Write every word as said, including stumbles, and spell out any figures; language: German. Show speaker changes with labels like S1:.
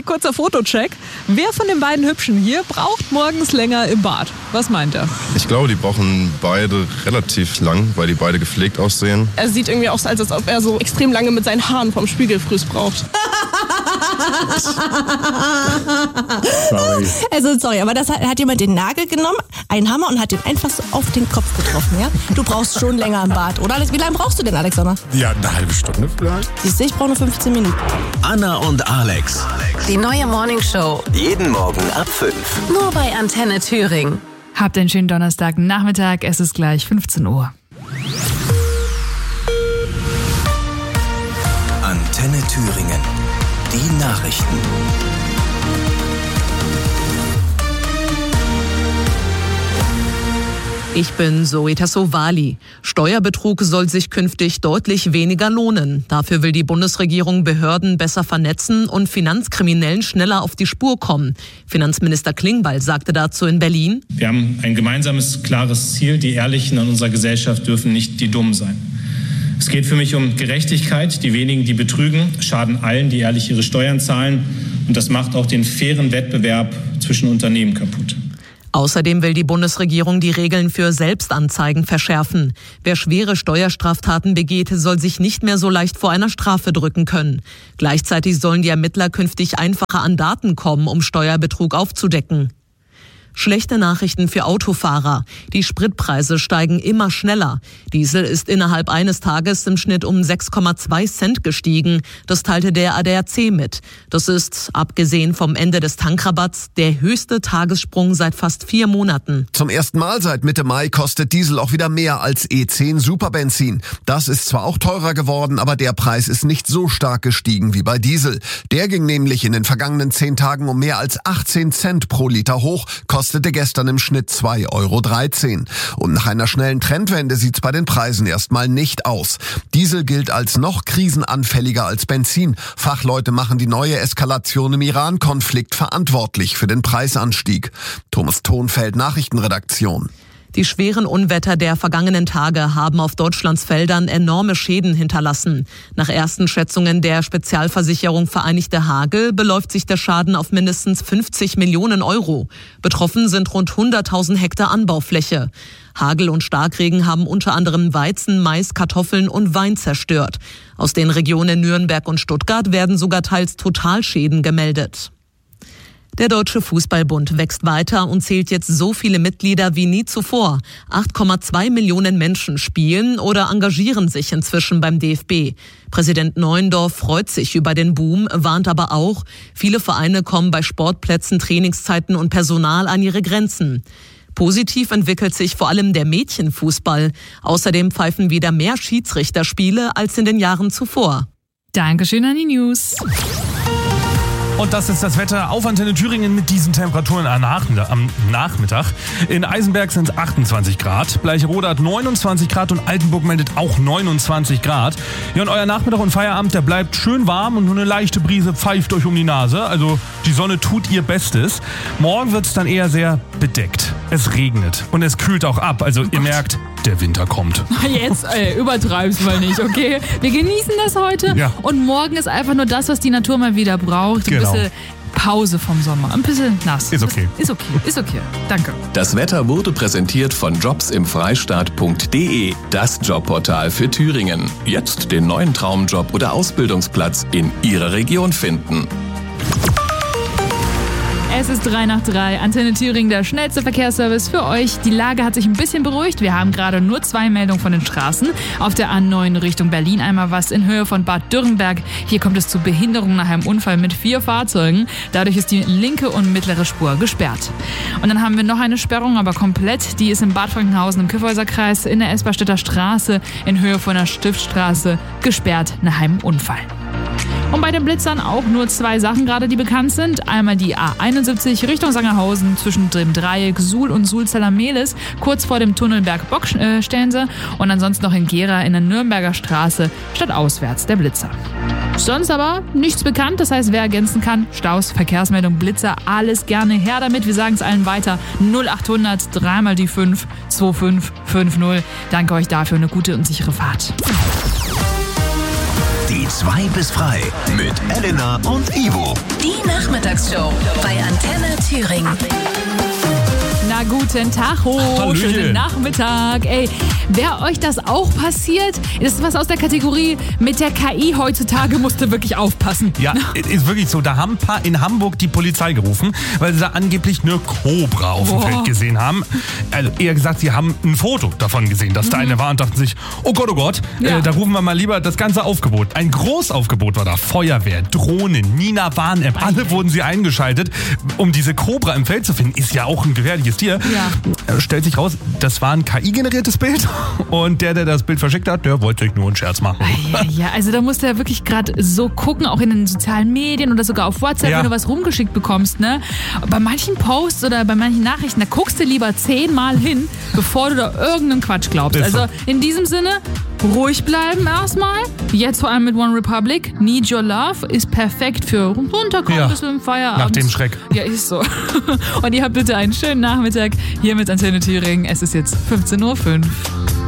S1: kurzer Fotocheck. Wer von den beiden Hübschen hier braucht morgens länger im Bad? Was meint er?
S2: Ich glaube, die brauchen beide relativ lang, weil die beide gepflegt aussehen.
S3: Er sieht irgendwie aus, als ob er so extrem lange mit seinen Haaren vom Spiegelfriss braucht.
S4: Sorry. Also sorry, aber das hat, hat jemand den Nagel genommen, einen Hammer und hat den einfach so auf den Kopf getroffen, ja? Du brauchst schon länger im Bad, oder? Wie lange brauchst du denn, Alexander?
S5: Ja, eine halbe Stunde vielleicht.
S4: Siehst du, ich brauche nur fünfzehn Minuten.
S6: Anna und Alex.
S7: Die neue Morningshow.
S6: Jeden Morgen ab fünf.
S7: Nur bei Antenne Thüringen.
S8: Habt einen schönen Donnerstagnachmittag, es ist gleich fünfzehn Uhr.
S6: Antenne Thüringen. Die Nachrichten.
S9: Ich bin Zoe Tassovali. Steuerbetrug soll sich künftig deutlich weniger lohnen. Dafür will die Bundesregierung Behörden besser vernetzen und Finanzkriminellen schneller auf die Spur kommen. Finanzminister Klingbeil sagte dazu in Berlin:
S10: Wir haben ein gemeinsames, klares Ziel. Die Ehrlichen in unserer Gesellschaft dürfen nicht die Dummen sein. Es geht für mich um Gerechtigkeit. Die wenigen, die betrügen, schaden allen, die ehrlich ihre Steuern zahlen. Und das macht auch den fairen Wettbewerb zwischen Unternehmen kaputt.
S9: Außerdem will die Bundesregierung die Regeln für Selbstanzeigen verschärfen. Wer schwere Steuerstraftaten begeht, soll sich nicht mehr so leicht vor einer Strafe drücken können. Gleichzeitig sollen die Ermittler künftig einfacher an Daten kommen, um Steuerbetrug aufzudecken. Schlechte Nachrichten für Autofahrer. Die Spritpreise steigen immer schneller. Diesel ist innerhalb eines Tages im Schnitt um sechs Komma zwei Cent gestiegen. Das teilte der A D A C mit. Das ist, abgesehen vom Ende des Tankrabatts, der höchste Tagessprung seit fast vier Monaten.
S11: Zum ersten Mal seit Mitte Mai kostet Diesel auch wieder mehr als E zehn Superbenzin. Das ist zwar auch teurer geworden, aber der Preis ist nicht so stark gestiegen wie bei Diesel. Der ging nämlich in den vergangenen zehn Tagen um mehr als achtzehn Cent pro Liter hoch, kostete gestern im Schnitt zwei Euro dreizehn. Und nach einer schnellen Trendwende sieht's bei den Preisen erstmal nicht aus. Diesel gilt als noch krisenanfälliger als Benzin. Fachleute machen die neue Eskalation im Iran-Konflikt verantwortlich für den Preisanstieg. Thomas Thonfeld, Nachrichtenredaktion.
S9: Die schweren Unwetter der vergangenen Tage haben auf Deutschlands Feldern enorme Schäden hinterlassen. Nach ersten Schätzungen der Spezialversicherung Vereinigte Hagel beläuft sich der Schaden auf mindestens fünfzig Millionen Euro. Betroffen sind rund hunderttausend Hektar Anbaufläche. Hagel und Starkregen haben unter anderem Weizen, Mais, Kartoffeln und Wein zerstört. Aus den Regionen Nürnberg und Stuttgart werden sogar teils Totalschäden gemeldet. Der Deutsche Fußballbund wächst weiter und zählt jetzt so viele Mitglieder wie nie zuvor. acht Komma zwei Millionen Menschen spielen oder engagieren sich inzwischen beim D F B. Präsident Neuendorf freut sich über den Boom, warnt aber auch, viele Vereine kommen bei Sportplätzen, Trainingszeiten und Personal an ihre Grenzen. Positiv entwickelt sich vor allem der Mädchenfußball. Außerdem pfeifen wieder mehr Schiedsrichterspiele als in den Jahren zuvor.
S8: Dankeschön an die News.
S12: Und das ist das Wetter auf Antenne Thüringen mit diesen Temperaturen am Nachmittag. In Eisenberg sind es achtundzwanzig Grad, Bleicherode hat neunundzwanzig Grad und Altenburg meldet auch neunundzwanzig Grad. Ja, und euer Nachmittag und Feierabend, der bleibt schön warm und nur eine leichte Brise pfeift euch um die Nase. Also die Sonne tut ihr Bestes. Morgen wird es dann eher sehr bedeckt. Es regnet und es kühlt auch ab. Also ihr merkt, der Winter kommt.
S8: Jetzt, ey, übertreib's mal nicht, okay? Wir genießen das heute
S12: ja.
S8: Und morgen ist einfach nur das, was die Natur mal wieder braucht. Ein
S12: genau.
S8: bisschen Pause vom Sommer, ein bisschen nass.
S12: Ist okay.
S8: Ist okay, ist okay. Danke.
S6: Das Wetter wurde präsentiert von jobs im freistaat punkt de, das Jobportal für Thüringen. Jetzt den neuen Traumjob oder Ausbildungsplatz in Ihrer Region finden.
S8: Es ist drei nach drei. Antenne Thüringen, der schnellste Verkehrsservice für euch. Die Lage hat sich ein bisschen beruhigt. Wir haben gerade nur zwei Meldungen von den Straßen. Auf der A neun Richtung Berlin einmal was in Höhe von Bad Dürrenberg. Hier kommt es zu Behinderung nach einem Unfall mit vier Fahrzeugen. Dadurch ist die linke und mittlere Spur gesperrt. Und dann haben wir noch eine Sperrung, aber komplett. Die ist in Bad Frankenhausen im Kyffhäuserkreis in der Esbarstädter Straße in Höhe von der Stiftstraße gesperrt nach einem Unfall. Und bei den Blitzern auch nur zwei Sachen gerade, die bekannt sind. Einmal die A einundsiebzig Richtung Sangerhausen zwischen dem Dreieck Suhl und Suhl-Zellermehlis, kurz vor dem Tunnel Bergbock äh, stehen sie. Und ansonsten noch in Gera in der Nürnberger Straße stadtauswärts der Blitzer. Sonst aber nichts bekannt, das heißt, wer ergänzen kann, Staus, Verkehrsmeldung, Blitzer, alles gerne her damit. Wir sagen es allen weiter, null achthundert, dreimal die fünf, zwei fünf fünf null. Danke euch dafür, eine gute und sichere Fahrt.
S6: Die
S13: zwei bis frei mit Elena und Ivo.
S7: Die Nachmittagsshow bei Antenne Thüringen.
S8: Na guten Tag, oh, schönen Nachmittag. Ey, wäre euch das auch passiert? Das ist was aus der Kategorie mit der K I heutzutage musst du wirklich aufpassen.
S12: Ja, ist wirklich so. Da haben ein paar in Hamburg die Polizei gerufen, weil sie da angeblich eine Kobra auf dem Feld gesehen haben. Also eher gesagt, sie haben ein Foto davon gesehen, dass mhm. da eine war und dachten sich, oh Gott, oh Gott, ja. äh, da rufen wir mal lieber das ganze Aufgebot. Ein Großaufgebot war da. Feuerwehr, Drohnen, Nina Warn-App, alle wurden sie eingeschaltet, um diese Kobra im Feld zu finden. Ist ja auch ein gefährliches Tier. Ja. Stellt sich raus, das war ein K I-generiertes Bild und der, der das Bild verschickt hat, der wollte sich nur einen Scherz machen.
S8: Ja, ja, also da musst du ja wirklich gerade so gucken, auch in den sozialen Medien oder sogar auf WhatsApp, ja. wenn du was rumgeschickt bekommst. Ne? Bei manchen Posts oder bei manchen Nachrichten, da guckst du lieber zehnmal hin, bevor du da irgendeinen Quatsch glaubst.
S12: Ist
S8: also in diesem Sinne, ruhig bleiben erstmal. Jetzt vor allem mit One Republic. Need Your Love ist perfekt für runterkommen
S12: ja.
S8: bis zum Feierabend.
S12: Nach dem Schreck.
S8: Ja, ist so. Und ihr habt bitte einen schönen Nachmittag hier mit Antenne Thüringen. Es ist jetzt fünfzehn Uhr fünf.